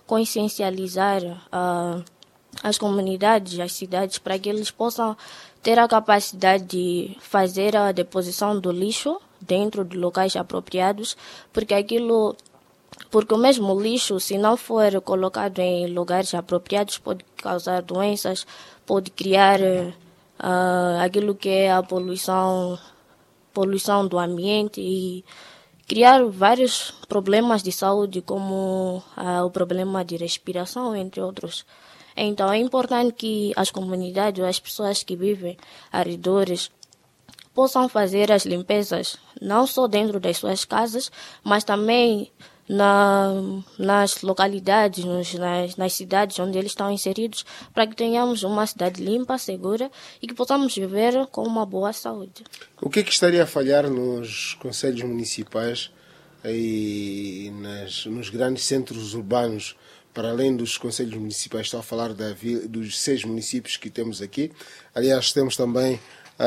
consciencializar as comunidades, as cidades, para que eles possam ter a capacidade de fazer a deposição do lixo dentro de locais apropriados, porque o mesmo lixo, se não for colocado em lugares apropriados, pode causar doenças, pode criar aquilo que é a poluição do ambiente e criar vários problemas de saúde, como o problema de respiração, entre outros. Então, é importante que as comunidades, as pessoas que vivem arredores, possam fazer as limpezas, não só dentro das suas casas, mas também nas localidades, nas cidades onde eles estão inseridos, para que tenhamos uma cidade limpa, segura e que possamos viver com uma boa saúde. O que estaria a falhar nos conselhos municipais e nos grandes centros urbanos, para além dos conselhos municipais? Estou a falar dos 6 municípios que temos aqui. Aliás, temos também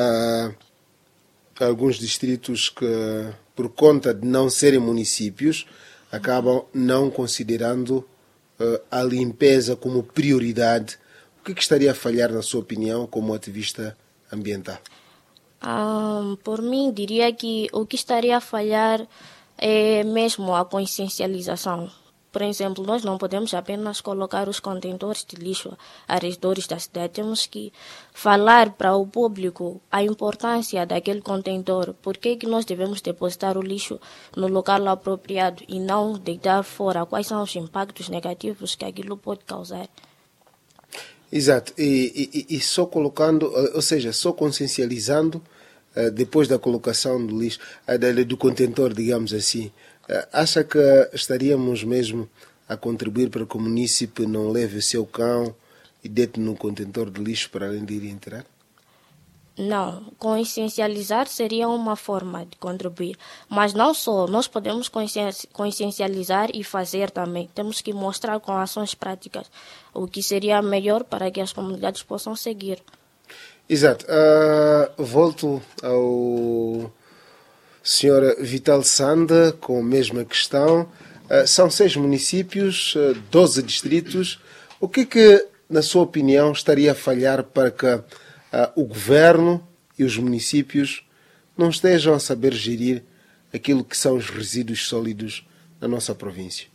alguns distritos que, por conta de não serem municípios, acabam não considerando a limpeza como prioridade. O que estaria a falhar, na sua opinião, como ativista ambiental? Por mim, diria que o que estaria a falhar é mesmo a consciencialização. Por exemplo, nós não podemos apenas colocar os contentores de lixo arredores da cidade. Temos que falar para o público a importância daquele contentor. Por que nós devemos depositar o lixo no local apropriado e não deitar fora? Quais são os impactos negativos que aquilo pode causar? Exato. E só colocando, ou seja, só consciencializando depois da colocação do lixo, do contentor, digamos assim. Acha que estaríamos mesmo a contribuir para que o munícipe não leve o seu cão e deite no contentor de lixo para além de ir entrar? Não, consciencializar seria uma forma de contribuir, mas não só, nós podemos consciencializar e fazer também. Temos que mostrar com ações práticas o que seria melhor para que as comunidades possam seguir. Exato. Volto ao Senhora Vital Sanda com a mesma questão. São 6 municípios, 12 distritos. O que, na sua opinião, estaria a falhar para que o governo e os municípios não estejam a saber gerir aquilo que são os resíduos sólidos na nossa província?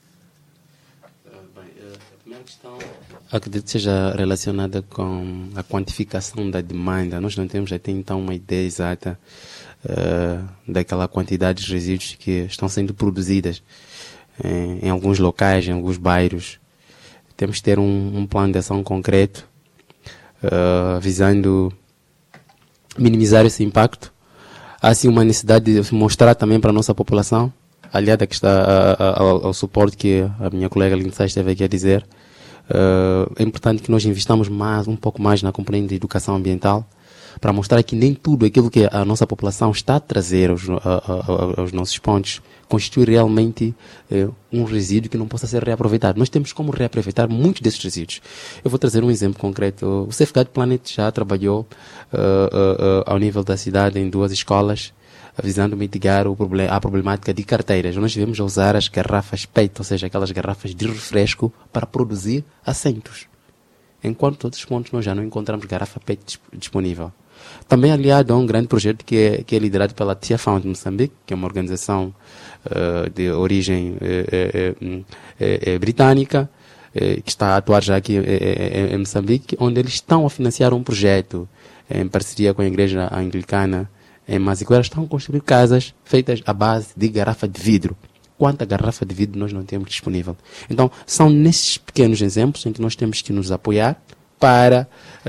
A primeira questão, acredito que seja relacionada com a quantificação da demanda. Nós não temos até então uma ideia exata daquela quantidade de resíduos que estão sendo produzidas em alguns locais, em alguns bairros. Temos que ter um plano de ação concreto visando minimizar esse impacto. Há sim uma necessidade de mostrar também para a nossa população, aliada que está ao suporte que a minha colega Lindsay esteve aqui a dizer. É importante que nós investamos um pouco mais na componente de educação ambiental, para mostrar que nem tudo aquilo que a nossa população está a trazer aos nossos pontos constitui realmente um resíduo que não possa ser reaproveitado. Nós temos como reaproveitar muitos desses resíduos. Eu vou trazer um exemplo concreto. O Safeguard Planet já trabalhou ao nível da cidade em 2 escolas, visando mitigar a problemática de carteiras. Nós devemos usar as garrafas PET, ou seja, aquelas garrafas de refresco, para produzir assentos. Enquanto todos os pontos nós já não encontramos garrafa PET disponível. Também aliado a um grande projeto que é liderado pela Tia Found Moçambique, que é uma organização de origem britânica, que está a atuar já aqui em Moçambique, onde eles estão a financiar um projeto em parceria com a Igreja Anglicana em Maziquera. Estão a construir casas feitas à base de garrafa de vidro. Quanta garrafa de vidro nós não temos disponível? Então, são nesses pequenos exemplos em que nós temos que nos apoiar para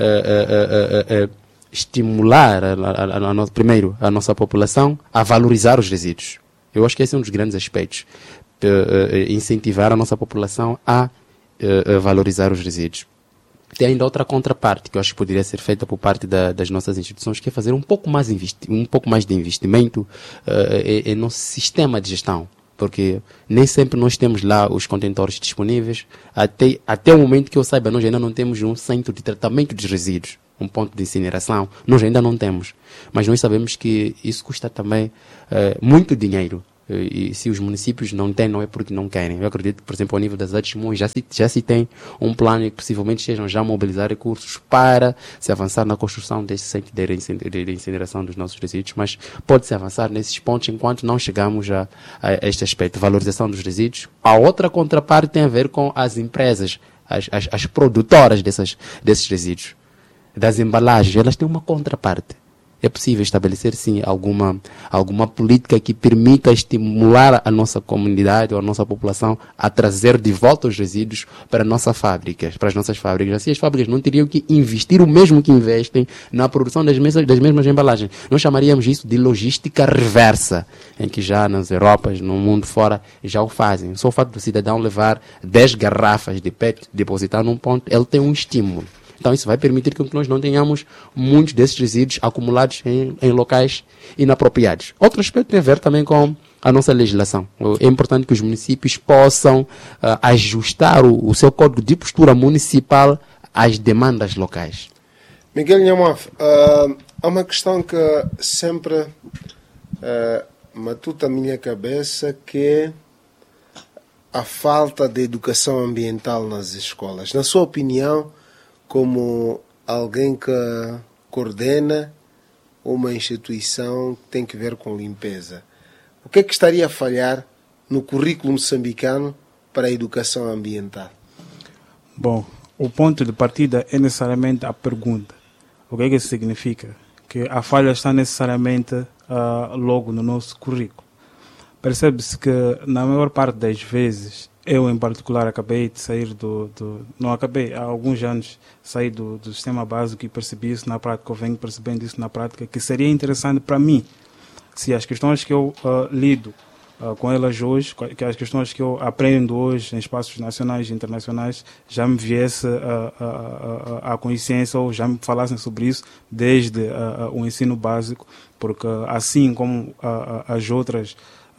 estimular primeiro a nossa população a valorizar os resíduos. Eu acho que esse é um dos grandes aspectos. Incentivar a nossa população a valorizar os resíduos. Tem ainda outra contraparte que eu acho que poderia ser feita por parte das nossas instituições, que é fazer um pouco mais de investimento em nosso sistema de gestão. Porque nem sempre nós temos lá os contentores disponíveis. Até o momento que eu saiba, nós ainda não temos um centro de tratamento de resíduos, um ponto de incineração. Nós ainda não temos. Mas nós sabemos que isso custa também muito dinheiro. E se os municípios não têm, não é porque não querem. Eu acredito que, por exemplo, ao nível das ADSMUs já se tem um plano e que possivelmente estejam já a mobilizar recursos para se avançar na construção desse centro de incineração dos nossos resíduos, mas pode-se avançar nesses pontos enquanto não chegamos a este aspecto, valorização dos resíduos. A outra contraparte tem a ver com as empresas, as produtoras desses resíduos, das embalagens. Elas têm uma contraparte. É possível estabelecer, sim, alguma política que permita estimular a nossa comunidade ou a nossa população a trazer de volta os resíduos para as nossas fábricas. Assim as fábricas não teriam que investir o mesmo que investem na produção das mesmas embalagens. Nós chamaríamos isso de logística reversa, em que já nas Europas, no mundo fora, já o fazem. Só o fato do cidadão levar 10 garrafas de PET, depositar num ponto, ele tem um estímulo. Então isso vai permitir que nós não tenhamos muitos desses resíduos acumulados em locais inapropriados. Outro aspecto tem a ver também com a nossa legislação. É importante que os municípios possam ajustar o seu código de postura municipal às demandas locais. Miguel Nhamaf, há uma questão que sempre matuta a minha cabeça, que é a falta de educação ambiental nas escolas. Na sua opinião, como alguém que coordena uma instituição que tem que ver com limpeza, o que é que estaria a falhar no currículo moçambicano para a educação ambiental? Bom, o ponto de partida é necessariamente a pergunta. O que é que isso significa? Que a falha está necessariamente logo no nosso currículo. Percebe-se que, na maior parte das vezes, eu, em particular, acabei de sair há alguns anos, saí do sistema básico e percebi isso na prática, eu venho percebendo isso na prática, que seria interessante para mim, se as questões que eu lido com elas hoje, que as questões que eu aprendo hoje em espaços nacionais e internacionais, já me viesse a consciência ou já me falassem sobre isso desde o ensino básico, porque assim como as outras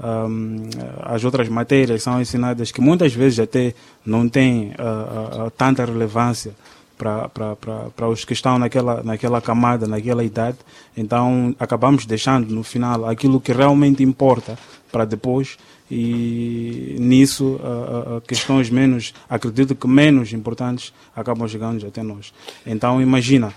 matérias são ensinadas que muitas vezes até não têm tanta relevância para os que estão naquela camada, naquela idade, então acabamos deixando no final aquilo que realmente importa para depois, e nisso questões acredito que menos importantes acabam chegando até nós. Então imagina,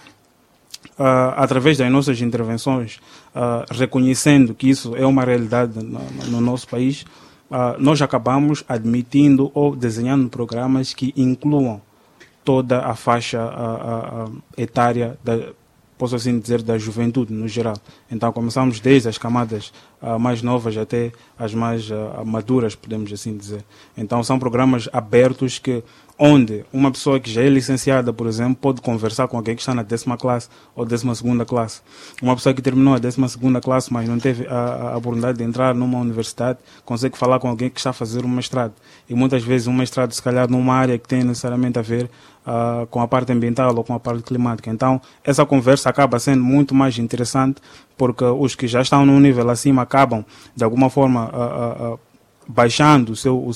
através das nossas intervenções, reconhecendo que isso é uma realidade no nosso país, nós acabamos admitindo ou desenhando programas que incluam toda a faixa etária, posso assim dizer, da juventude no geral. Então começamos desde as camadas mais novas até as mais maduras, podemos assim dizer. Então são programas abertos onde uma pessoa que já é licenciada, por exemplo, pode conversar com alguém que está na 10ª classe ou 12ª classe. Uma pessoa que terminou a 12ª classe, mas não teve a oportunidade de entrar numa universidade, consegue falar com alguém que está a fazer um mestrado. E muitas vezes um mestrado, se calhar, numa área que tem necessariamente a ver com a parte ambiental ou com a parte climática. Então, essa conversa acaba sendo muito mais interessante, porque os que já estão num nível acima acabam, de alguma forma, baixando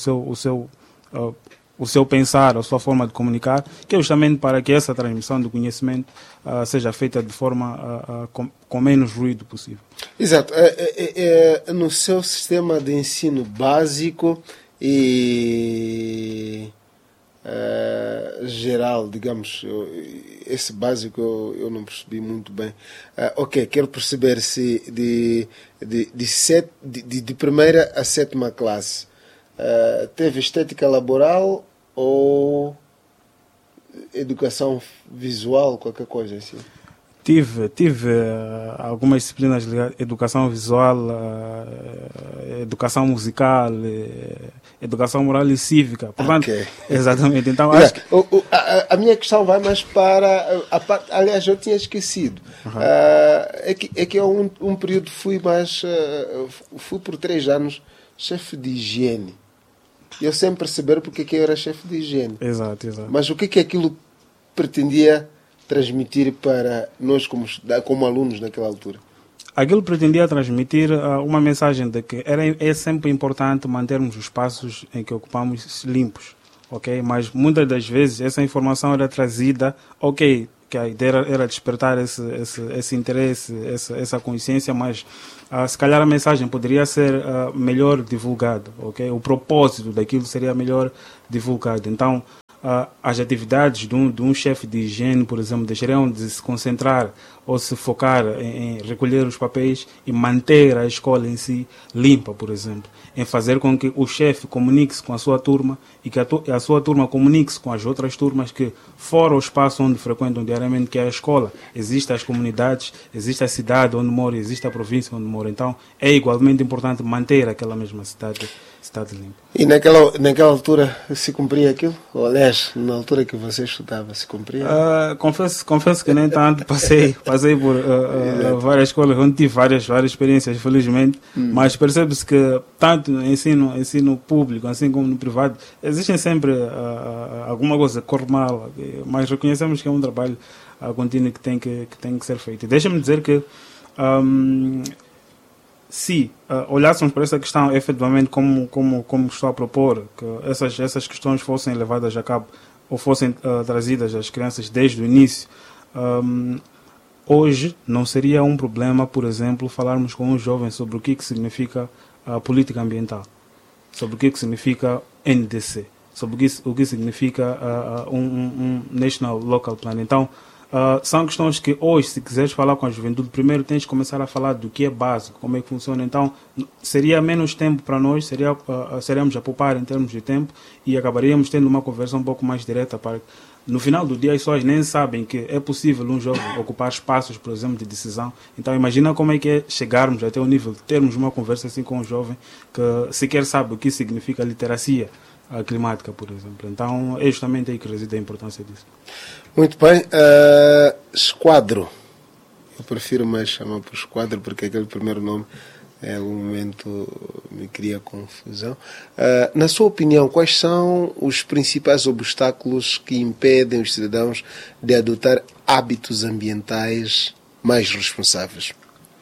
o seu pensar, a sua forma de comunicar, que é justamente para que essa transmissão do conhecimento seja feita de forma com menos ruído possível. Exato. No seu sistema de ensino básico e geral, digamos, esse básico eu não percebi muito bem. Quero perceber se de primeira a 7ª classe teve estética laboral ou educação visual, qualquer coisa assim? Tive algumas disciplinas ligadas à educação visual, educação musical, educação moral e cívica. Portanto, exatamente. Então, acho que a minha questão vai mais para a parte. Aliás, eu tinha esquecido. É que eu um período fui por 3 anos chefe de higiene. Eu sempre perceber porque que eu era chefe de higiene. Exato. Mas o que aquilo pretendia transmitir para nós como alunos naquela altura? Aquilo pretendia transmitir uma mensagem de que é sempre importante mantermos os espaços em que ocupamos limpos, ok? Mas muitas das vezes essa informação era trazida, que a ideia era despertar esse interesse, essa consciência, mas se calhar a mensagem poderia ser melhor divulgada, ok? O propósito daquilo seria melhor divulgado. Então, as atividades de um chefe de higiene, por exemplo, deixariam de se concentrar ou se focar em recolher os papéis e manter a escola em si limpa, por exemplo, em fazer com que o chefe comunique-se com a sua turma e que a sua turma comunique-se com as outras turmas que, fora o espaço onde frequentam diariamente, que é a escola, existem as comunidades, existe a cidade onde mora, existe a província onde mora. Então, é igualmente importante manter aquela mesma cidade limpa. E naquela altura se cumpria aquilo? Ou, aliás, na altura que você estudava, se cumpria? Confesso que nem tanto. Passei por várias escolas onde tive várias experiências, felizmente, mas percebe-se que tanto no ensino público, assim como no privado, existem sempre alguma coisa que corre mal, mas reconhecemos que é um trabalho contínuo que tem que ser feito. E deixa-me dizer que se olhássemos para essa questão efetivamente como estou a propor, que essas questões fossem levadas a cabo ou fossem trazidas às crianças desde o início, hoje não seria um problema, por exemplo, falarmos com um jovem sobre o que significa política ambiental, sobre o que significa NDC, sobre o que significa um National Local Plan. Então, são questões que hoje, se quiseres falar com a juventude, primeiro tens de começar a falar do que é básico, como é que funciona. Então, seria menos tempo para nós, seríamos a poupar em termos de tempo e acabaríamos tendo uma conversa um pouco mais direta. No final do dia, as pessoas nem sabem que é possível um jovem ocupar espaços, por exemplo, de decisão. Então, imagina como é que é chegarmos até o nível de termos uma conversa assim com um jovem que sequer sabe o que significa literacia climática, por exemplo. Então, é justamente aí que reside a importância disso. Muito bem. Esquadro. Eu prefiro mais chamar por Esquadro, porque aquele primeiro nome, em algum momento, me cria confusão. Na sua opinião, quais são os principais obstáculos que impedem os cidadãos de adotar hábitos ambientais mais responsáveis?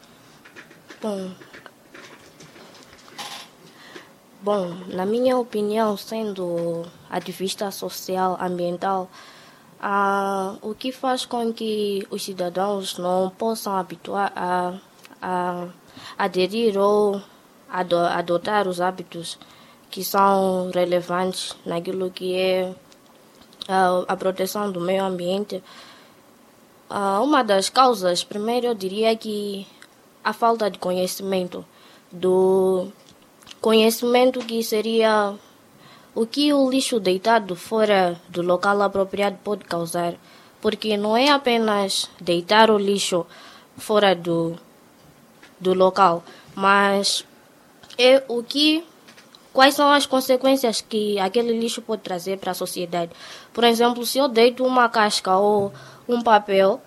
Bom, na minha opinião, sendo ativista social, ambiental, o que faz com que os cidadãos não possam habituar a aderir ou adotar os hábitos que são relevantes naquilo que é a proteção do meio ambiente. Uma das causas, primeiro, eu diria que a falta de conhecimento que seria o que o lixo deitado fora do local apropriado pode causar, porque não é apenas deitar o lixo fora do local, mas é quais são as consequências que aquele lixo pode trazer para a sociedade. Por exemplo, se eu deito uma casca ou um papel,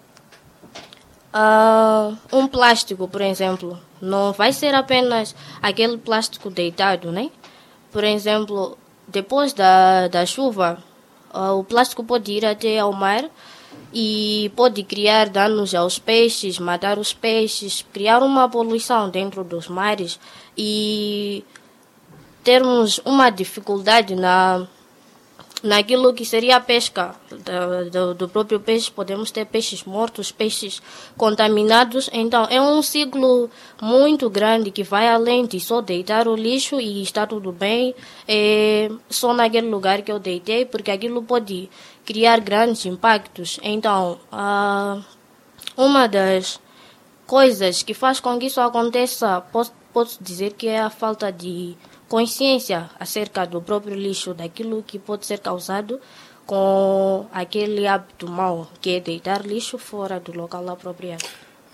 um plástico, por exemplo, não vai ser apenas aquele plástico deitado, né? Por exemplo, depois da chuva, o plástico pode ir até ao mar e pode criar danos aos peixes, matar os peixes, criar uma poluição dentro dos mares e termos uma dificuldade naquilo que seria a pesca do próprio peixe. Podemos ter peixes mortos, peixes contaminados. Então, é um ciclo muito grande que vai além de só deitar o lixo e está tudo bem, só naquele lugar que eu deitei, porque aquilo pode criar grandes impactos. Então, uma das coisas que faz com que isso aconteça, posso dizer que é a falta de consciência acerca do próprio lixo, daquilo que pode ser causado com aquele hábito mau, que é deitar lixo fora do local apropriado.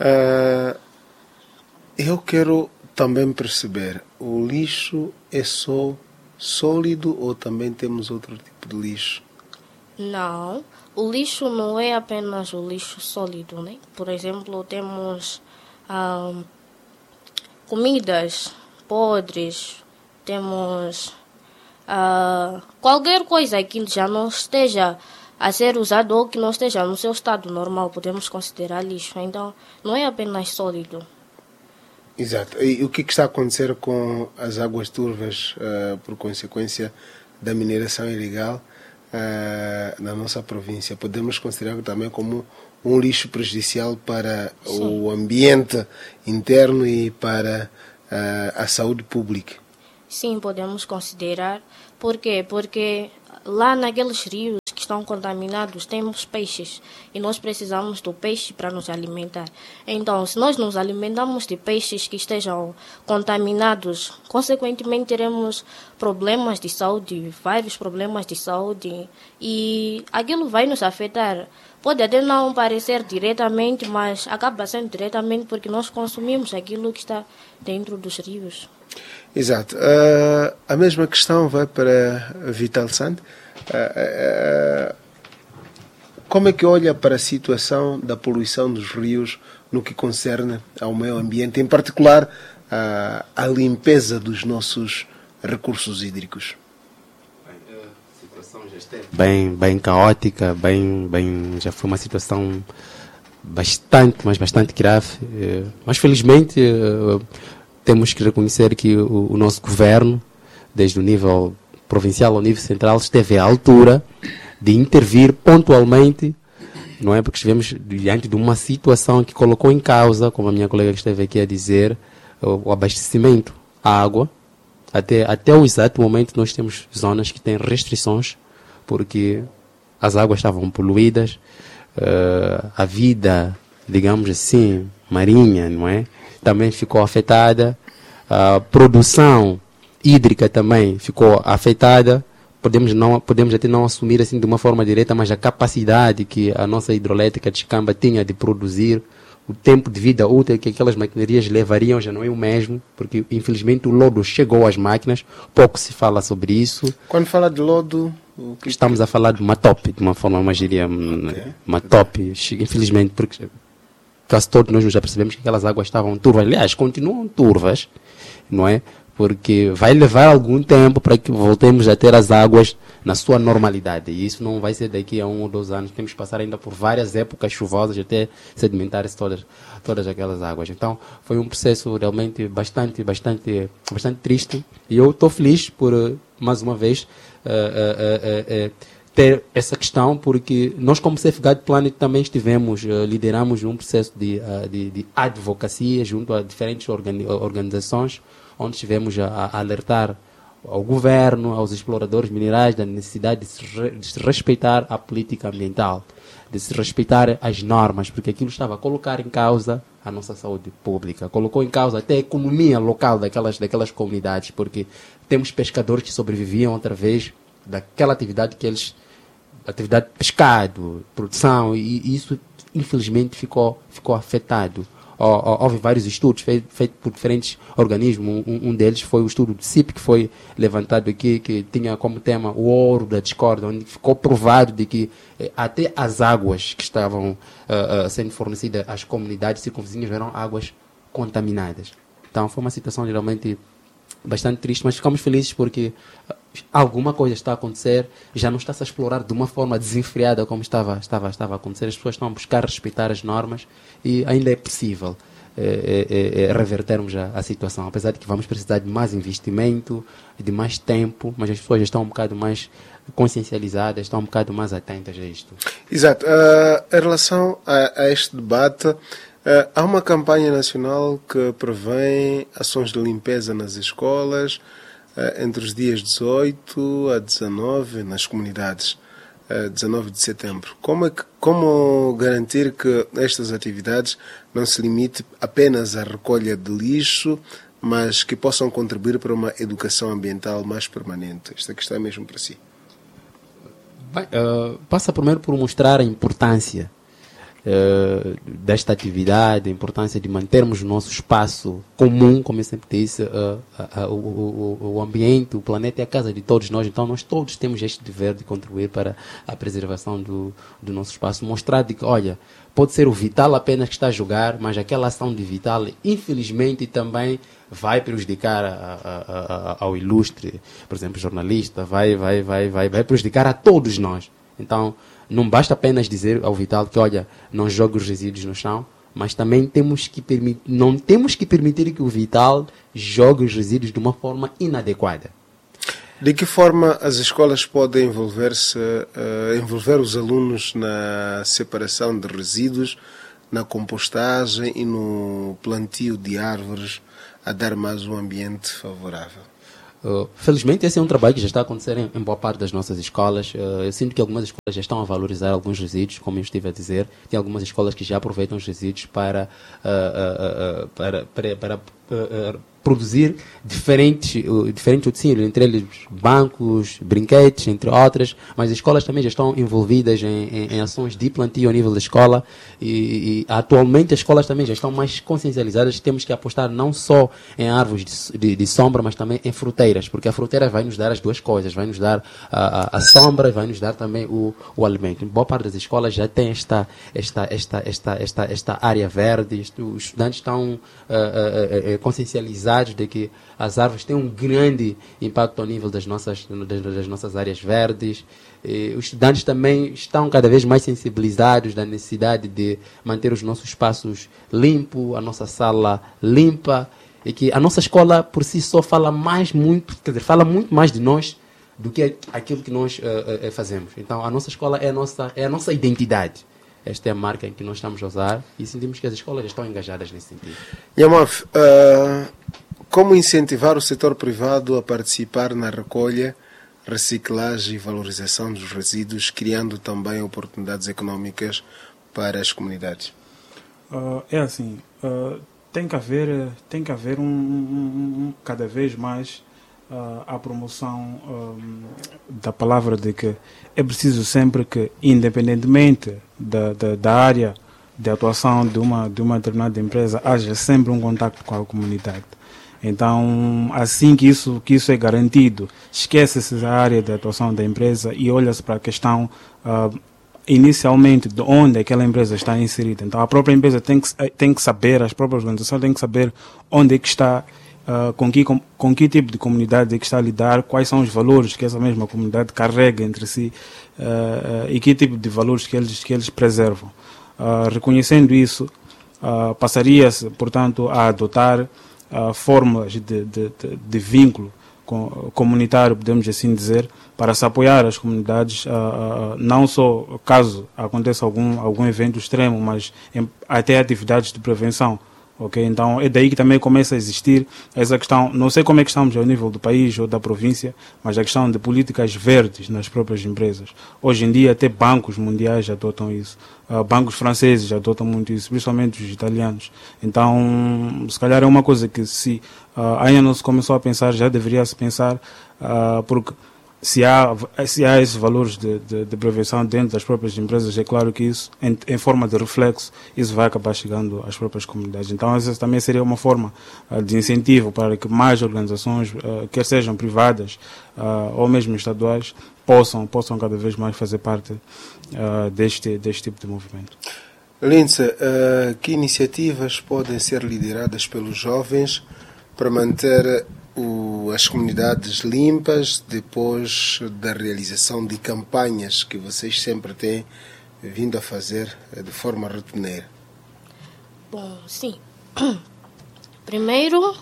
Eu quero também perceber, o lixo é só sólido ou também temos outro tipo de lixo? Não, o lixo não é apenas o lixo sólido, né? Por exemplo, temos comidas podres, temos qualquer coisa que já não esteja a ser usado ou que não esteja no seu estado normal, podemos considerar lixo. Então, não é apenas sólido. Exato. E o que está a acontecer com as águas turvas por consequência da mineração ilegal? na nossa província, podemos considerar também como um lixo prejudicial para o ambiente interno e para a saúde pública. Sim, podemos considerar. Por quê? Porque lá naqueles rios que estão contaminados temos peixes e nós precisamos do peixe para nos alimentar. Então, se nós nos alimentamos de peixes que estejam contaminados, consequentemente teremos problemas de saúde, vários problemas de saúde, e aquilo vai nos afetar. Pode até não parecer diretamente, mas acaba sendo diretamente porque nós consumimos aquilo que está dentro dos rios. Exato. A mesma questão vai para Vital Sand. Como é que olha para a situação da poluição dos rios no que concerne ao meio ambiente, em particular a limpeza dos nossos recursos hídricos? A situação já esteve bem caótica, já foi uma situação bastante grave, mas felizmente temos que reconhecer que o nosso governo, desde o nível provincial ao nível central, esteve à altura de intervir pontualmente, não é? Porque estivemos diante de uma situação que colocou em causa, como a minha colega esteve aqui a dizer, o abastecimento à água. Até o exato momento nós temos zonas que têm restrições, porque as águas estavam poluídas, a vida, digamos assim, marinha, não é? Também ficou afetada, a produção hídrica também ficou afetada. Podemos até não assumir assim de uma forma direta, mas a capacidade que a nossa hidroelétrica de Chicamba tinha de produzir, o tempo de vida útil que aquelas maquinarias levariam já não é o mesmo, porque infelizmente o lodo chegou às máquinas, pouco se fala sobre isso. Quando fala de lodo... Estamos a falar de uma top, de uma forma mais diria, uma top, infelizmente, porque quase todos nós já percebemos que aquelas águas estavam turvas. Aliás, continuam turvas, não é? Porque vai levar algum tempo para que voltemos a ter as águas na sua normalidade. E isso não vai ser daqui a 1 ou 2 anos. Temos que passar ainda por várias épocas chuvosas até sedimentar-se todas aquelas águas. Então, foi um processo realmente bastante triste. E eu estou feliz por, mais uma vez, ter essa questão, porque nós, como Safeguard Planet, também lideramos um processo de advocacia junto a diferentes organizações, onde estivemos a alertar ao governo, aos exploradores minerais, da necessidade de se respeitar a política ambiental, de se respeitar as normas, porque aquilo estava a colocar em causa a nossa saúde pública, colocou em causa até a economia local daquelas comunidades, porque temos pescadores que sobreviviam através daquela atividade atividade de pescado, produção, e isso infelizmente ficou afetado. Houve vários estudos feitos por diferentes organismos. Um deles foi o estudo do CIP, que foi levantado aqui, que tinha como tema o ouro da discórdia, onde ficou provado de que até as águas que estavam sendo fornecidas às comunidades circunvizinhas eram águas contaminadas. Então foi uma situação realmente bastante triste, mas ficamos felizes porque alguma coisa está a acontecer, já não está-se a explorar de uma forma desenfreada como estava a acontecer. As pessoas estão a buscar respeitar as normas e ainda é possível revertermos a situação, apesar de que vamos precisar de mais investimento, de mais tempo, mas as pessoas já estão um bocado mais consciencializadas, estão um bocado mais atentas a isto. Exato. Em relação a este debate, há uma campanha nacional que prevê ações de limpeza nas escolas entre os dias 18 a 19 nas comunidades, 19 de setembro. Como garantir que estas atividades não se limite apenas à recolha de lixo, mas que possam contribuir para uma educação ambiental mais permanente? Esta questão é mesmo para si. Passa primeiro por mostrar a importância desta atividade, a importância de mantermos o nosso espaço comum, como eu sempre disse, o ambiente, o planeta é a casa de todos nós, então nós todos temos este dever de contribuir para a preservação do nosso espaço, mostrar de que, olha, pode ser o Vital apenas que está a jogar, mas aquela ação de Vital, infelizmente, também vai prejudicar ao ilustre, por exemplo, jornalista, vai prejudicar a todos nós. Então, não basta apenas dizer ao Vital que, olha, não jogue os resíduos no chão, mas também não temos que permitir que o Vital jogue os resíduos de uma forma inadequada. De que forma as escolas podem envolver os alunos na separação de resíduos, na compostagem e no plantio de árvores, a dar mais um ambiente favorável? Felizmente esse é um trabalho que já está a acontecer em boa parte das nossas escolas. Eu sinto que algumas escolas já estão a valorizar alguns resíduos, como eu estive a dizer. Tem algumas escolas que já aproveitam os resíduos para produzir diferentes utensílios, entre eles bancos, brinquedos, entre outras, mas as escolas também já estão envolvidas em ações de plantio a nível da escola e atualmente as escolas também já estão mais consciencializadas que temos que apostar não só em árvores de sombra, mas também em fruteiras, porque a fruteira vai nos dar as duas coisas, vai nos dar a sombra e vai nos dar também o alimento. Boa parte das escolas já tem esta área verde, os estudantes estão consciencializados de que as árvores têm um grande impacto ao nível das nossas áreas verdes. E os estudantes também estão cada vez mais sensibilizados da necessidade de manter os nossos espaços limpos, a nossa sala limpa, e que a nossa escola por si só fala muito mais de nós do que aquilo que nós fazemos. Então a nossa escola é a nossa identidade. Esta é a marca em que nós estamos a usar e sentimos que as escolas estão engajadas nesse sentido. Yamaf, como incentivar o setor privado a participar na recolha, reciclagem e valorização dos resíduos, criando também oportunidades económicas para as comunidades? Tem que haver cada vez mais a promoção da palavra de que é preciso sempre que, independentemente da área de atuação de uma determinada empresa, haja sempre um contacto com a comunidade. Então, assim que isso é garantido, esquece-se a área de atuação da empresa e olha-se para a questão inicialmente de onde aquela empresa está inserida. Então, a própria empresa tem que saber, as próprias organizações têm que saber onde é que está, com que tipo de comunidade é que está a lidar, quais são os valores que essa mesma comunidade carrega entre si e que tipo de valores que eles preservam. Reconhecendo isso, passaria-se, portanto, a adotar fórmulas de vínculo comunitário, podemos assim dizer, para se apoiar as comunidades, não só caso aconteça algum evento extremo, mas até atividades de prevenção. Okay? Então é daí que também começa a existir essa questão, não sei como é que estamos ao nível do país ou da província, mas a questão de políticas verdes nas próprias empresas. Hoje em dia até bancos mundiais já adotam isso, bancos franceses já adotam muito isso, principalmente os italianos. Então se calhar é uma coisa que se ainda não se começou a pensar, já deveria se pensar, porque se há esses valores de prevenção dentro das próprias empresas, é claro que isso, em forma de reflexo, isso vai acabar chegando às próprias comunidades. Então, essa também seria uma forma de incentivo para que mais organizações, quer sejam privadas ou mesmo estaduais, possam cada vez mais fazer parte deste tipo de movimento. Lindsay, que iniciativas podem ser lideradas pelos jovens para manter as comunidades limpas depois da realização de campanhas que vocês sempre têm vindo a fazer de forma rotineira? Bom, sim. Primeiro,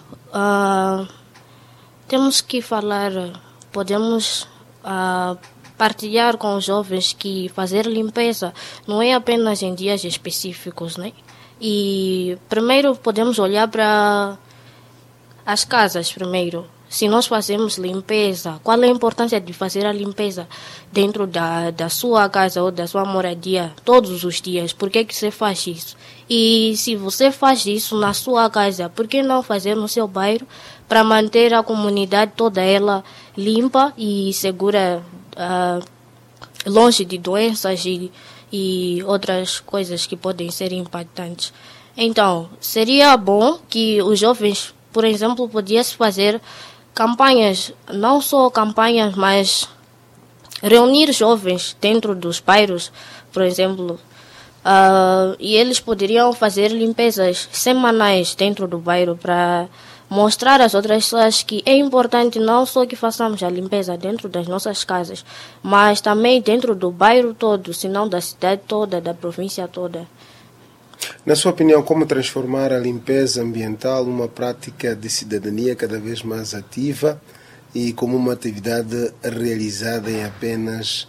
temos que falar, podemos partilhar com os jovens que fazer limpeza não é apenas em dias específicos, né? E primeiro podemos olhar para as casas primeiro. Se nós fazemos limpeza, qual é a importância de fazer a limpeza dentro da sua casa ou da sua moradia todos os dias? Por que você faz isso? E se você faz isso na sua casa, por que não fazer no seu bairro para manter a comunidade toda ela limpa e segura, longe de doenças e outras coisas que podem ser impactantes? Então, seria bom que os jovens, por exemplo, pudessem fazer campanhas, não só campanhas, mas reunir jovens dentro dos bairros, por exemplo, e eles poderiam fazer limpezas semanais dentro do bairro para mostrar às outras pessoas que é importante não só que façamos a limpeza dentro das nossas casas, mas também dentro do bairro todo, se não da cidade toda, da província toda. Na sua opinião, como transformar a limpeza ambiental numa prática de cidadania cada vez mais ativa e como uma atividade realizada em apenas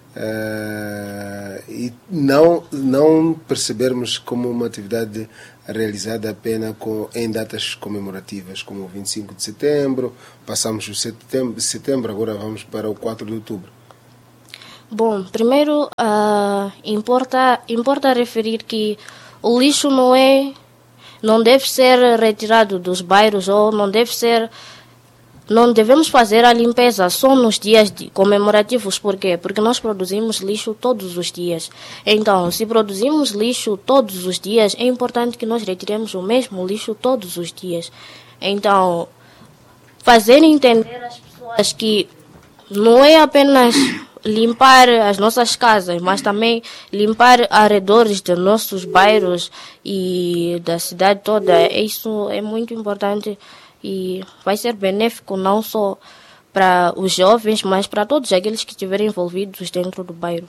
e não percebermos como uma atividade realizada apenas em datas comemorativas, como o 25 de setembro, passamos o setembro, agora vamos para o 4 de outubro. Bom, primeiro importa referir que o lixo não deve ser retirado dos bairros ou não devemos fazer a limpeza só nos dias comemorativos. Por quê? Porque nós produzimos lixo todos os dias. Então, se produzimos lixo todos os dias, é importante que nós retiremos o mesmo lixo todos os dias. Então, fazer entender às pessoas que não é apenas limpar as nossas casas, mas também limpar arredores dos nossos bairros e da cidade toda. Isso é muito importante e vai ser benéfico não só para os jovens, mas para todos aqueles que estiverem envolvidos dentro do bairro.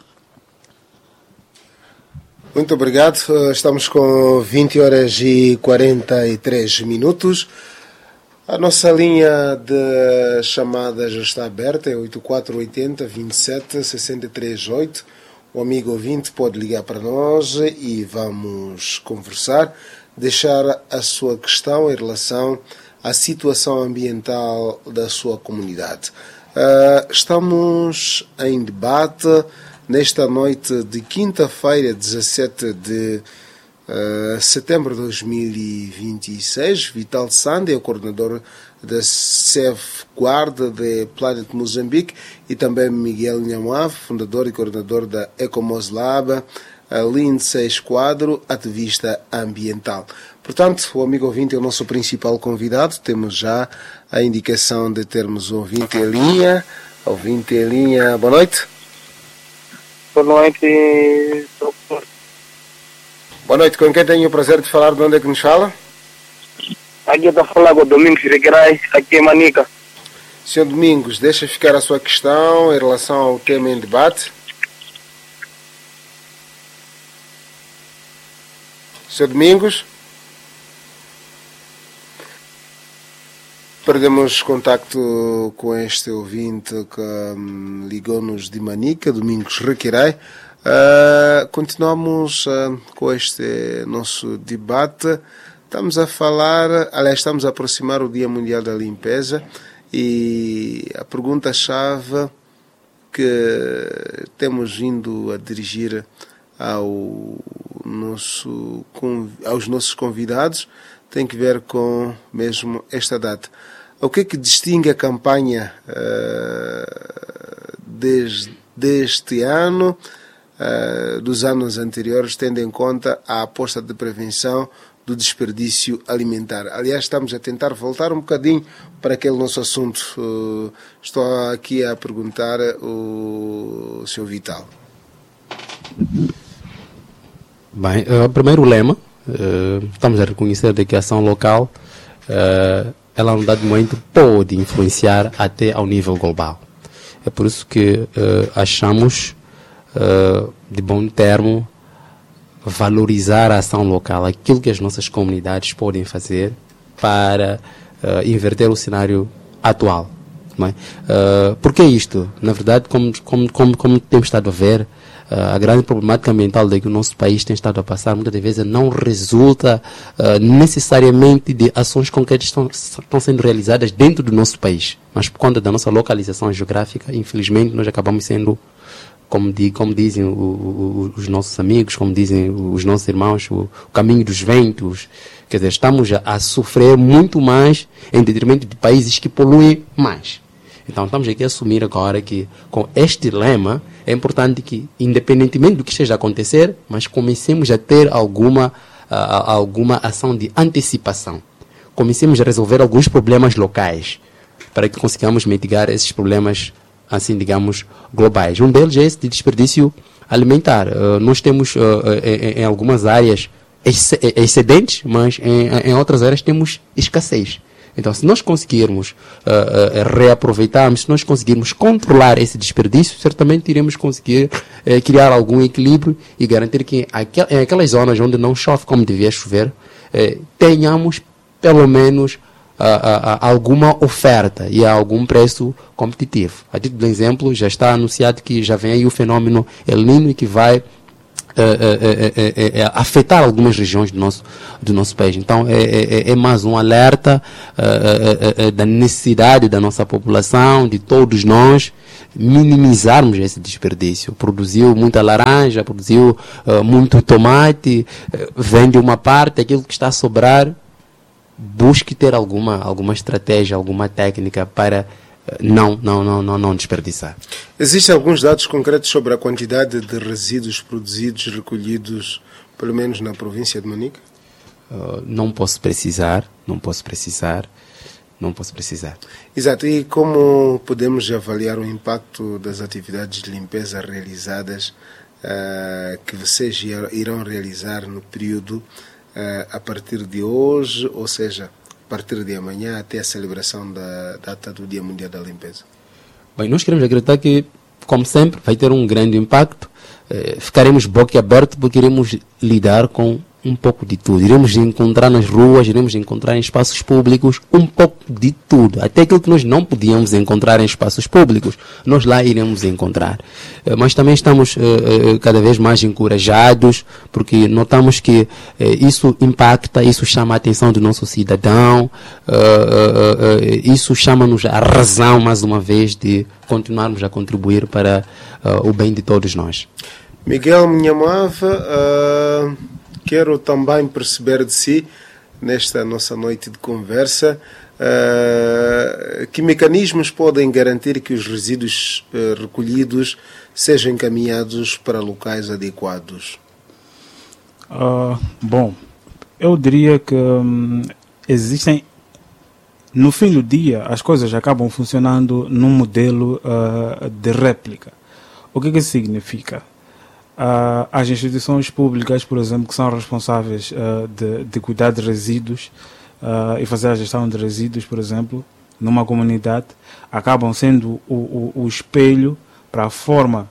Muito obrigado. Estamos com 20 horas e 43 minutos. A nossa linha de chamadas já está aberta, é 8480 27 63 8. O amigo ouvinte pode ligar para nós e vamos conversar, deixar a sua questão em relação à situação ambiental da sua comunidade. Estamos em debate nesta noite de quinta-feira, 17 de setembro de 2026. Vital Sande é o coordenador da Safeguard de Planet Moçambique, e também Miguel Nhamuaf, fundador e coordenador da Ecomos Lab, a Lindsay Esquadro, ativista ambiental. Portanto, o amigo ouvinte é o nosso principal convidado. Temos já a indicação de termos um ouvinte em linha. Ouvinte em linha, boa noite. Boa noite, doutor. Boa noite, com quem tenho o prazer de falar? De onde é que nos fala? Aqui está falando com o Domingos Requerais, aqui em Manica. Senhor Domingos, deixa ficar a sua questão em relação ao tema em debate. Senhor Domingos? Perdemos contacto com este ouvinte que ligou-nos de Manica, Domingos Requerai. Continuamos com este nosso debate. Estamos a falar, aliás, estamos a aproximar o Dia Mundial da Limpeza, e a pergunta-chave que temos vindo a dirigir aos nossos convidados tem que ver com mesmo esta data. O que é que distingue a campanha deste ano dos anos anteriores, tendo em conta a aposta de prevenção do desperdício alimentar? Aliás, estamos a tentar voltar um bocadinho para aquele nosso assunto. Estou aqui a perguntar o Sr. Vital. Bem, primeiro o lema, estamos a reconhecer que a ação local, ela num dado momento pode influenciar até ao nível global. É por isso que achamos de bom termo valorizar a ação local, aquilo que as nossas comunidades podem fazer para inverter o cenário atual. Não é? Por que isto? Na verdade, como temos estado a ver, a grande problemática ambiental que o nosso país tem estado a passar muitas vezes não resulta necessariamente de ações concretas que estão sendo realizadas dentro do nosso país, mas por conta da nossa localização geográfica, infelizmente nós acabamos sendo, como dizem os nossos amigos, como dizem os nossos irmãos, o caminho dos ventos. Quer dizer, estamos a sofrer muito mais em detrimento de países que poluem mais. Então, estamos aqui a assumir agora que, com este lema, é importante que, independentemente do que esteja a acontecer, mas comecemos a ter alguma ação de antecipação. Comecemos a resolver alguns problemas locais, para que consigamos mitigar esses problemas, assim, digamos, globais. Um deles é esse de desperdício alimentar. Nós temos, em algumas áreas, excedentes, mas em outras áreas temos escassez. Então, se nós conseguirmos reaproveitarmos, se nós conseguirmos controlar esse desperdício, certamente iremos conseguir criar algum equilíbrio e garantir que em aquelas zonas onde não chove como devia chover, tenhamos pelo menos alguma oferta e a algum preço competitivo. A título de exemplo, já está anunciado que já vem aí o fenômeno El Niño e que vai afetar algumas regiões do nosso país. Então, é mais um alerta da necessidade da nossa população, de todos nós, minimizarmos esse desperdício. Produziu muita laranja, produziu muito tomate, vende uma parte, aquilo que está a sobrar, busque ter alguma estratégia, alguma técnica para não desperdiçar. Existem alguns dados concretos sobre a quantidade de resíduos produzidos, recolhidos, pelo menos na província de Manica? Não posso precisar. Exato. E como podemos avaliar o impacto das atividades de limpeza realizadas que vocês irão realizar no período a partir de hoje, ou seja, a partir de amanhã até a celebração da data do Dia Mundial da Limpeza? Bem, nós queremos acreditar que, como sempre, vai ter um grande impacto. Ficaremos boquiabertos porque iremos lidar com um pouco de tudo. Iremos encontrar nas ruas, iremos encontrar em espaços públicos um pouco de tudo. Até aquilo que nós não podíamos encontrar em espaços públicos, nós lá iremos encontrar. Mas também estamos cada vez mais encorajados, porque notamos que isso impacta, isso chama a atenção do nosso cidadão, isso chama-nos a razão, mais uma vez, de continuarmos a contribuir para o bem de todos nós. Miguel Minhamava, quero também perceber de si, nesta nossa noite de conversa, que mecanismos podem garantir que os resíduos recolhidos sejam encaminhados para locais adequados? Bom, eu diria que existem, no fim do dia, as coisas acabam funcionando num modelo de réplica. O que isso significa? As instituições públicas, por exemplo, que são responsáveis de cuidar de resíduos e fazer a gestão de resíduos, por exemplo, numa comunidade, acabam sendo o espelho para a forma,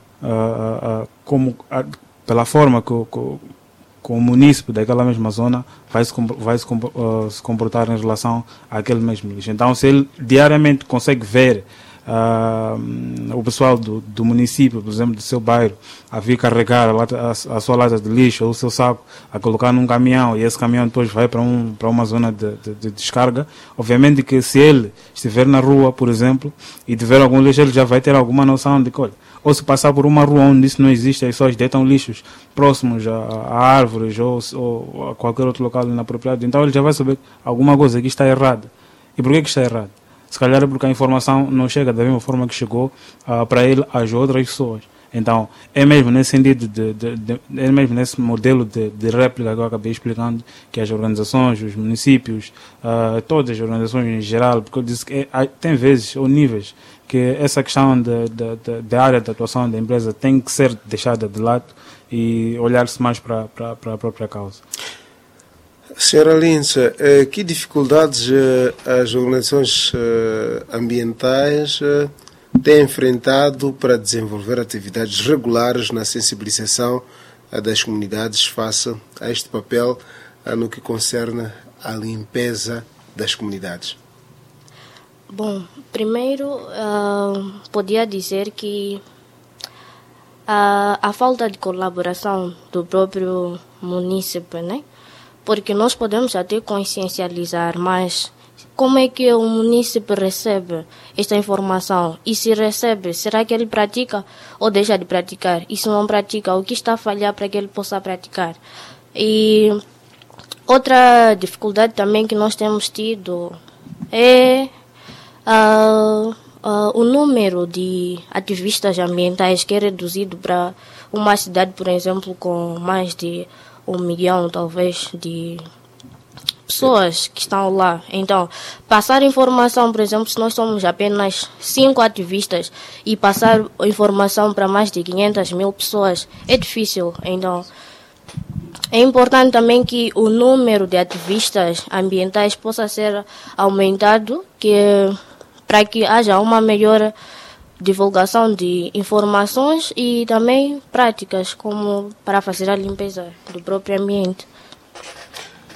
pela forma que o munícipe daquela mesma zona vai se comportar em relação àquele mesmo lixo. Então, se ele diariamente consegue ver o pessoal do município, por exemplo, do seu bairro, a vir carregar a sua lata de lixo ou o seu saco, a colocar num caminhão, e esse caminhão depois vai para uma zona de descarga, obviamente que se ele estiver na rua, por exemplo, e tiver algum lixo, ele já vai ter alguma noção de que, olha, ou se passar por uma rua onde isso não existe, as pessoas deitam lixos próximos a árvores ou a qualquer outro local inapropriado, então ele já vai saber que alguma coisa aqui está errada. E por que está errado? Se calhar é porque a informação não chega da mesma forma que chegou para ele às outras pessoas. Então, é mesmo nesse sentido, é mesmo nesse modelo de réplica que eu acabei explicando, que as organizações, os municípios, todas as organizações em geral, porque eu disse que tem vezes ou níveis que essa questão da área de atuação da empresa tem que ser deixada de lado e olhar-se mais para a própria causa. Senhora Lindsay, que dificuldades as organizações ambientais têm enfrentado para desenvolver atividades regulares na sensibilização das comunidades face a este papel no que concerne à limpeza das comunidades? Bom, primeiro podia dizer que a falta de colaboração do próprio munícipe, né? Porque nós podemos até consciencializar, mas como é que o munícipe recebe esta informação? E se recebe, será que ele pratica ou deixa de praticar? E se não pratica, o que está a falhar para que ele possa praticar? E outra dificuldade também que nós temos tido é o número de ativistas ambientais que é reduzido para uma cidade, por exemplo, com mais de 1 milhão, talvez, de pessoas que estão lá. Então, passar informação, por exemplo, se nós somos apenas 5 ativistas e passar informação para mais de 500 mil pessoas, é difícil. Então, é importante também que o número de ativistas ambientais possa ser aumentado, para que haja uma melhor divulgação de informações e também práticas como para fazer a limpeza do próprio ambiente.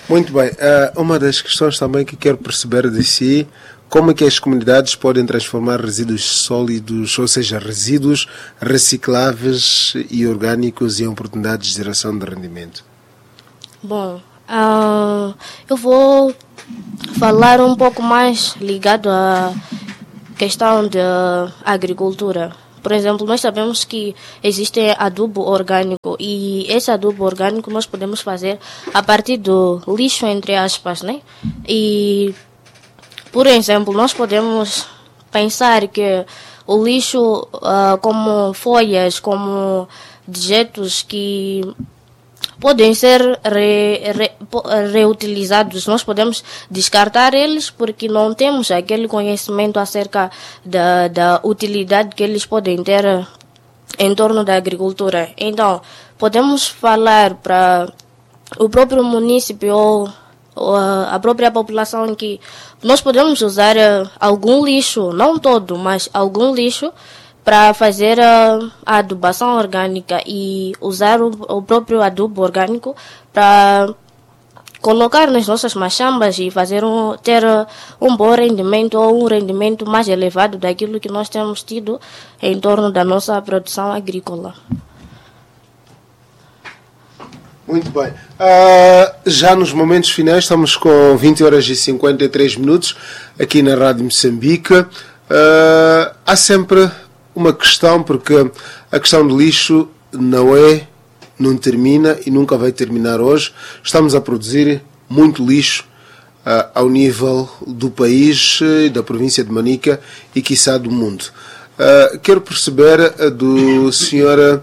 Muito bem. Uma das questões também que quero perceber de si, como é que as comunidades podem transformar resíduos sólidos, ou seja, resíduos recicláveis e orgânicos em oportunidades de geração de rendimento? Bom, eu vou falar um pouco mais ligado à questão da agricultura. Por exemplo, nós sabemos que existe adubo orgânico e esse adubo orgânico nós podemos fazer a partir do lixo, entre aspas, né? E, por exemplo, nós podemos pensar que o lixo, como folhas, como dejetos que podem ser reutilizados, nós podemos descartar eles porque não temos aquele conhecimento acerca da utilidade que eles podem ter em torno da agricultura. Então, podemos falar para o próprio município ou a própria população que nós podemos usar algum lixo, não todo, mas algum lixo, para fazer a adubação orgânica e usar o próprio adubo orgânico para colocar nas nossas machambas e ter um bom rendimento ou um rendimento mais elevado daquilo que nós temos tido em torno da nossa produção agrícola. Muito bem. Já nos momentos finais, estamos com 20 horas e 53 minutos aqui na Rádio Moçambique. Há sempre uma questão, porque a questão do lixo não termina e nunca vai terminar hoje. Estamos a produzir muito lixo ao nível do país, da província de Manica e, quiçá, do mundo. Quero perceber do Sr.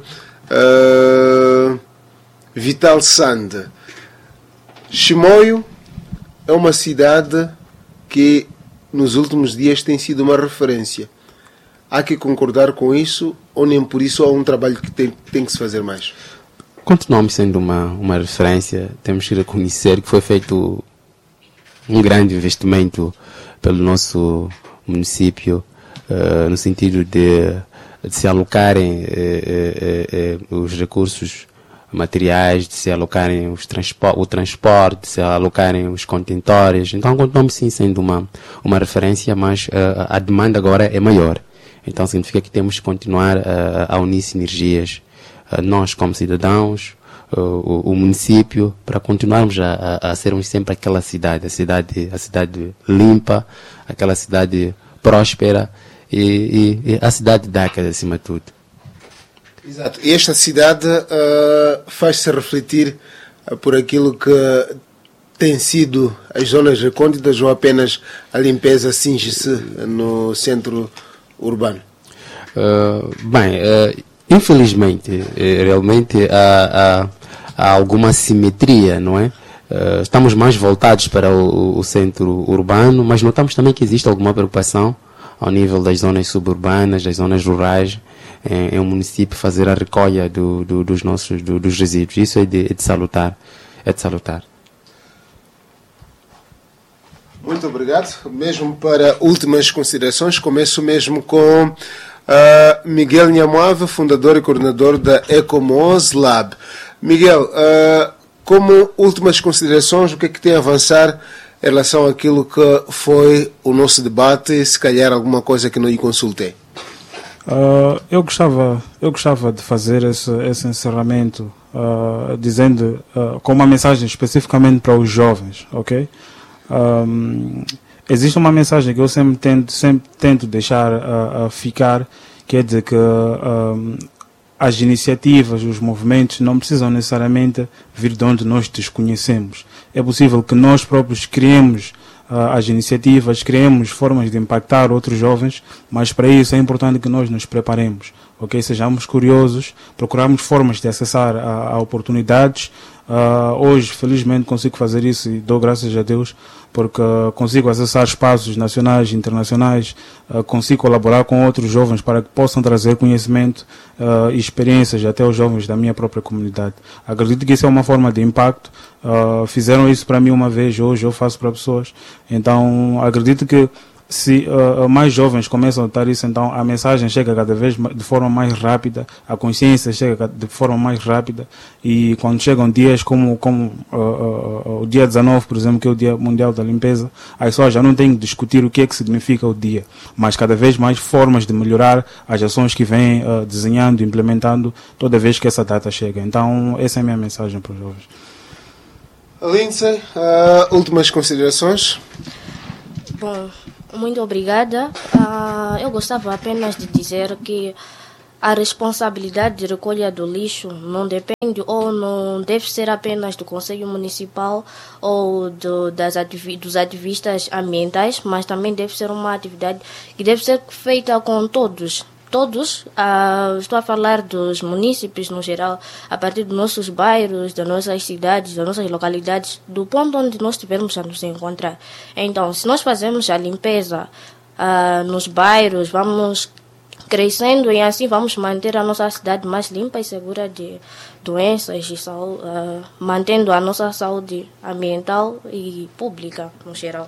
Vital Sande. Chimoio é uma cidade que nos últimos dias tem sido uma referência. Há que concordar com isso ou nem por isso há um trabalho que tem que se fazer mais? Continuamos sendo uma referência. Temos que reconhecer que foi feito um grande investimento pelo nosso município no sentido de se alocarem os recursos materiais, de se alocarem o transporte, de se alocarem os contentores. Então continuamos sim sendo uma referência, mas a demanda agora é maior. Então significa que temos que continuar a unir sinergias, nós como cidadãos, o município, para continuarmos a sermos sempre aquela cidade, a cidade limpa, aquela cidade próspera e a cidade DACA acima de tudo. Exato. E esta cidade faz-se refletir por aquilo que tem sido as zonas recônditas ou apenas a limpeza cinge-se no centro urbano? Infelizmente, realmente há alguma simetria, não é? Estamos mais voltados para o centro urbano, mas notamos também que existe alguma preocupação ao nível das zonas suburbanas, das zonas rurais, em um município fazer a recolha dos resíduos. Isso é de salutar. Muito obrigado. Mesmo para últimas considerações, começo mesmo com Miguel Nhamuave, fundador e coordenador da Ecomos Lab. Miguel, como últimas considerações, o que é que tem a avançar em relação àquilo que foi o nosso debate e se calhar alguma coisa que não lhe consultei? Eu gostava de fazer esse encerramento dizendo com uma mensagem especificamente para os jovens, ok? Existe uma mensagem que eu sempre tento deixar ficar, que é dizer que as iniciativas, os movimentos não precisam necessariamente vir de onde nós desconhecemos. É possível que nós próprios criemos as iniciativas, criemos formas de impactar outros jovens, mas para isso é importante que nós nos preparemos, ok? Sejamos curiosos, procuramos formas de acessar a oportunidades. Hoje, felizmente, consigo fazer isso e dou graças a Deus, porque consigo acessar espaços nacionais e internacionais, consigo colaborar com outros jovens para que possam trazer conhecimento e experiências até os jovens da minha própria comunidade. Acredito que isso é uma forma de impacto. Fizeram isso para mim uma vez, hoje eu faço para pessoas. Então, acredito que se mais jovens começam a notar isso, então a mensagem chega cada vez de forma mais rápida, a consciência chega de forma mais rápida, e quando chegam dias como o dia 19, por exemplo, que é o Dia Mundial da Limpeza, as pessoas já não têm que discutir o que é que significa o dia, mas cada vez mais formas de melhorar as ações que vêm desenhando, implementando toda vez que essa data chega. Então essa é a minha mensagem para os jovens. Lindsay, últimas considerações? Bom, muito obrigada. Eu gostava apenas de dizer que a responsabilidade de recolha do lixo não depende ou não deve ser apenas do Conselho Municipal ou dos ativistas ambientais, mas também deve ser uma atividade que deve ser feita com todos. Estou a falar dos munícipes no geral, a partir dos nossos bairros, das nossas cidades, das nossas localidades, do ponto onde nós estivermos a nos encontrar. Então, se nós fazemos a limpeza nos bairros, vamos crescendo e assim vamos manter a nossa cidade mais limpa e segura de doenças e saúde, mantendo a nossa saúde ambiental e pública no geral.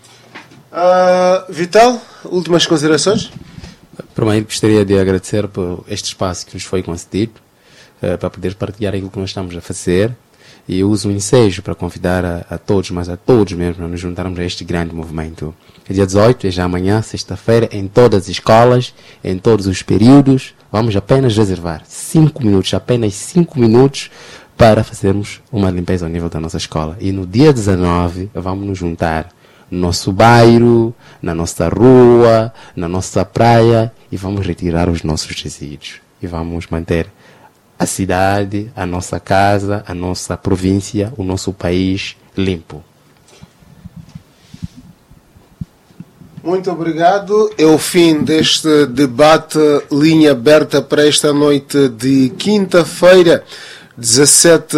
Vital, últimas considerações? Primeiro, gostaria de agradecer por este espaço que nos foi concedido para poder partilhar aquilo que nós estamos a fazer, e eu uso o ensejo para convidar a todos, mas a todos mesmo, a nos juntarmos a este grande movimento. É dia 18, é já amanhã, sexta-feira, em todas as escolas, em todos os períodos. Vamos apenas reservar 5 minutos, apenas 5 minutos, para fazermos uma limpeza ao nível da nossa escola. E no dia 19, vamos nos juntar no nosso bairro, na nossa rua, na nossa praia, e vamos retirar os nossos resíduos. E vamos manter a cidade, a nossa casa, a nossa província, o nosso país limpo. Muito obrigado. É o fim deste debate Linha Aberta para esta noite de quinta-feira, 17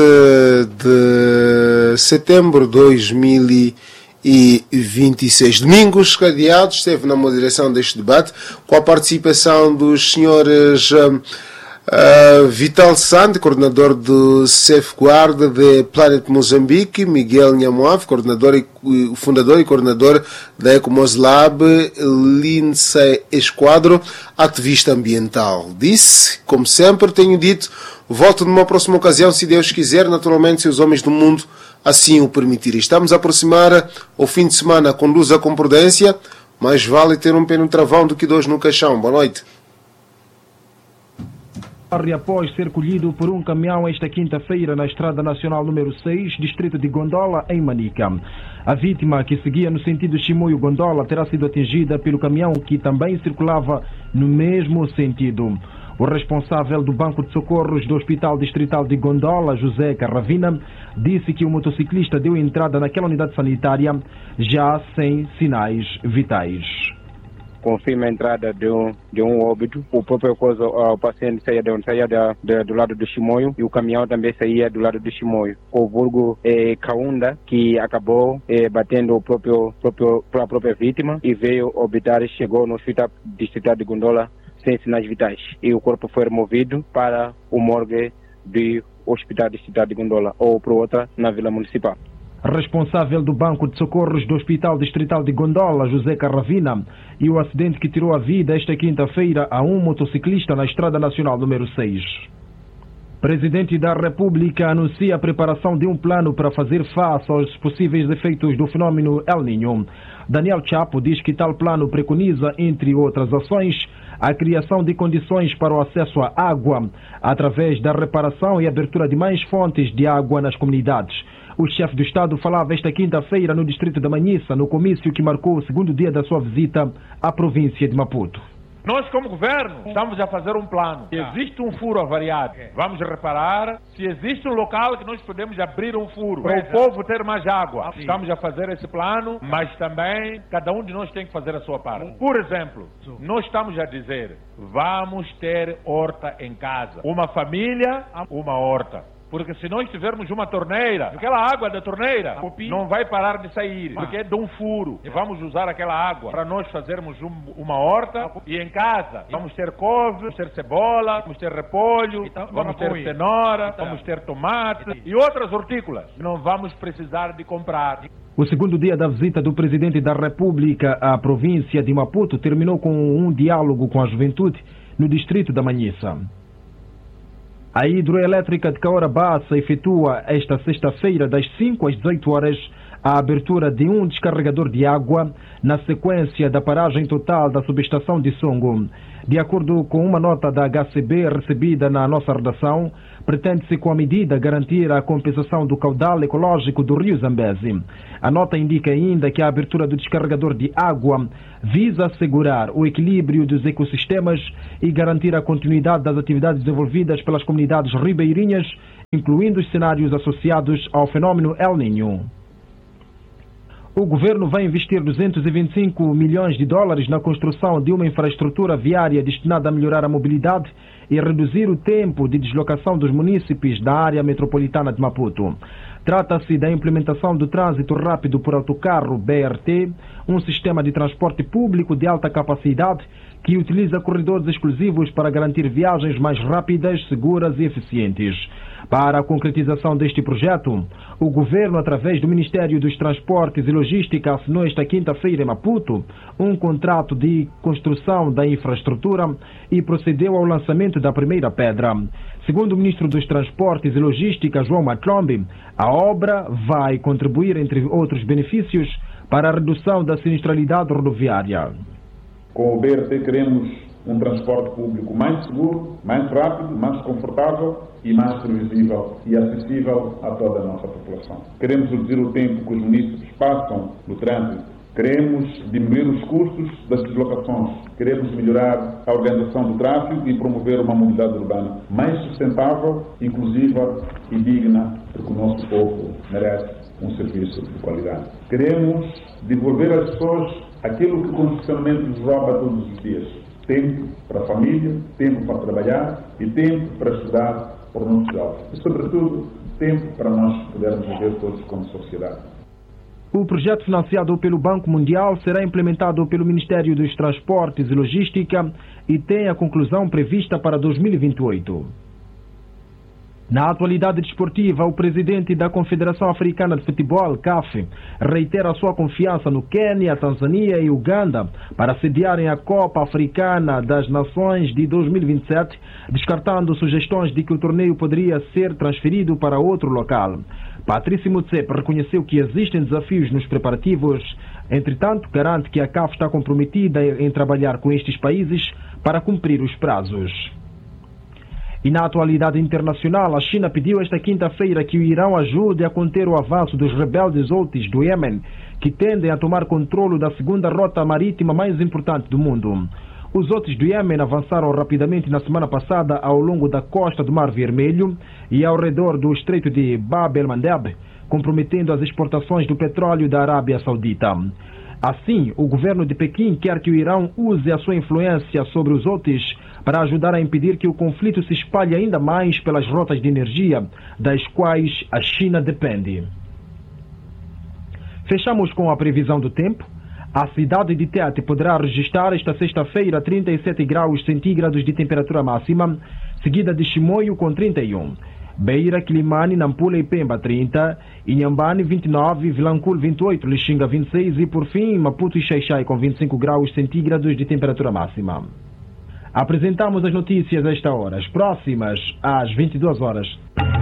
de setembro de 2026. Domingos Cadeado esteve na moderação deste debate, com a participação dos senhores Vital Sande, coordenador do Safeguard de Planet Moçambique, Miguel Nhamoave, fundador e coordenador da Ecomos Lab, Lindsay Esquadro, ativista ambiental. Disse, como sempre tenho dito, volto numa próxima ocasião, se Deus quiser, naturalmente, se os homens do mundo assim o permitirem. Estamos a aproximar ao fim de semana, conduza com prudência, mais vale ter um pé no travão do que dois no caixão. Boa noite. Após ser colhido por um caminhão esta quinta-feira na Estrada Nacional número 6, distrito de Gondola, em Manica. A vítima, que seguia no sentido Chimoio-Gondola, terá sido atingida pelo caminhão que também circulava no mesmo sentido. O responsável do Banco de Socorros do Hospital Distrital de Gondola, José Carravina, disse que o motociclista deu entrada naquela unidade sanitária já sem sinais vitais. Confirma a entrada de um óbito. O próprio o paciente saía do lado do Chimoio e o caminhão também saía do lado do Chimoio. O vulgo Kaunda, que acabou batendo a própria vítima e veio óbitar, chegou no Hospital Distrital de Gondola sem sinais vitais. E o corpo foi removido para o morgue do Hospital Distrital de Gondola, ou para outra, na Vila Municipal. Responsável do Banco de Socorros do Hospital Distrital de Gondola, José Carravina, e o acidente que tirou a vida esta quinta-feira a um motociclista na Estrada Nacional número 6. Presidente da República anuncia a preparação de um plano para fazer face aos possíveis efeitos do fenômeno El Niño. Daniel Chapo diz que tal plano preconiza, entre outras ações, a criação de condições para o acesso à água, através da reparação e abertura de mais fontes de água nas comunidades. O chefe do Estado falava esta quinta-feira no distrito da Manhissa, no comício que marcou o segundo dia da sua visita à província de Maputo. Nós, como governo, estamos a fazer um plano. Se existe um furo avariado, vamos reparar. Se existe um local que nós podemos abrir um furo para o povo ter mais água, estamos a fazer esse plano, mas também cada um de nós tem que fazer a sua parte. Por exemplo, nós estamos a dizer, vamos ter horta em casa. Uma família, uma horta. Porque se nós tivermos uma torneira, aquela água da torneira não vai parar de sair, porque é de um furo. E vamos usar aquela água para nós fazermos uma horta. E em casa vamos ter couve, vamos ter cebola, vamos ter repolho, vamos ter cenoura, vamos ter tomate e outras hortícolas. Não vamos precisar de comprar. O segundo dia da visita do Presidente da República à província de Maputo terminou com um diálogo com a juventude no distrito da Manhissa. A hidroelétrica de Caora Bassa efetua esta sexta-feira, das 5 às 18 horas, a abertura de um descarregador de água na sequência da paragem total da subestação de Songo. De acordo com uma nota da HCB recebida na nossa redação, pretende-se com a medida garantir a compensação do caudal ecológico do rio Zambeze. A nota indica ainda que a abertura do descarregador de água visa assegurar o equilíbrio dos ecossistemas e garantir a continuidade das atividades desenvolvidas pelas comunidades ribeirinhas, incluindo os cenários associados ao fenômeno El Niño. O governo vai investir 225 milhões de dólares na construção de uma infraestrutura viária destinada a melhorar a mobilidade e reduzir o tempo de deslocação dos munícipes da área metropolitana de Maputo. Trata-se da implementação do trânsito rápido por autocarro BRT, um sistema de transporte público de alta capacidade que utiliza corredores exclusivos para garantir viagens mais rápidas, seguras e eficientes. Para a concretização deste projeto, o governo, através do Ministério dos Transportes e Logística, assinou esta quinta-feira em Maputo um contrato de construção da infraestrutura e procedeu ao lançamento da primeira pedra. Segundo o Ministro dos Transportes e Logística, João Matlombe, a obra vai contribuir, entre outros benefícios, para a redução da sinistralidade rodoviária. Com o BRT queremos um transporte público mais seguro, mais rápido, mais confortável e mais previsível e acessível a toda a nossa população. Queremos reduzir o tempo que os munícipes passam no trânsito. Queremos diminuir os custos das deslocações. Queremos melhorar a organização do tráfego e promover uma mobilidade urbana mais sustentável, inclusiva e digna, porque o nosso povo merece um serviço de qualidade. Queremos devolver às pessoas aquilo que o condicionamento nos rouba todos os dias. Tempo para a família, tempo para trabalhar e tempo para estudar por nossos jovens. E, sobretudo, tempo para nós podermos viver todos como sociedade. O projeto financiado pelo Banco Mundial será implementado pelo Ministério dos Transportes e Logística e tem a conclusão prevista para 2028. Na atualidade desportiva, o presidente da Confederação Africana de Futebol, CAF, reitera a sua confiança no Quênia, Tanzânia e Uganda para sediarem a Copa Africana das Nações de 2027, descartando sugestões de que o torneio poderia ser transferido para outro local. Patrício Motsepe reconheceu que existem desafios nos preparativos, entretanto, garante que a CAF está comprometida em trabalhar com estes países para cumprir os prazos. E na atualidade internacional, a China pediu esta quinta-feira que o Irão ajude a conter o avanço dos rebeldes Houthis do Iêmen, que tendem a tomar controle da segunda rota marítima mais importante do mundo. Os Houthis do Iêmen avançaram rapidamente na semana passada ao longo da costa do Mar Vermelho e ao redor do Estreito de Bab el-Mandeb, comprometendo as exportações do petróleo da Arábia Saudita. Assim, o governo de Pequim quer que o Irão use a sua influência sobre os Houthis para ajudar a impedir que o conflito se espalhe ainda mais pelas rotas de energia, das quais a China depende. Fechamos com a previsão do tempo. A cidade de Tete poderá registrar esta sexta-feira 37 graus centígrados de temperatura máxima, seguida de Chimoio com 31. Beira, Quilimane, Nampula e Pemba 30, Inhambane 29, Vilanculo 28, Lixinga 26 e, por fim, Maputo e Xai-Xai com 25 graus centígrados de temperatura máxima. Apresentamos as notícias a esta hora, as próximas às 22 horas.